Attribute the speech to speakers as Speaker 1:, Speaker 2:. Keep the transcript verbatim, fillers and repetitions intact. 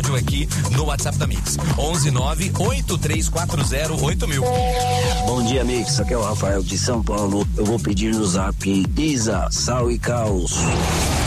Speaker 1: áudio aqui no WhatsApp da Mix. onze nove oito três quatro zero oito mil.
Speaker 2: Bom dia, Mix. Aqui é o Rafael de São Paulo. Eu vou pedir no zap Isa, Sal e Caos.